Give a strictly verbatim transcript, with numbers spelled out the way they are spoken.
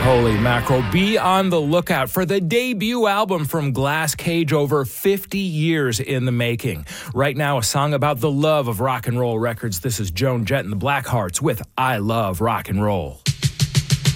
Holy mackerel, be on the lookout for the debut album from Glass Cage, over fifty years in the making. Right now, a song about the love of rock and roll records. This is Joan Jett and the Blackhearts with I Love Rock and Roll.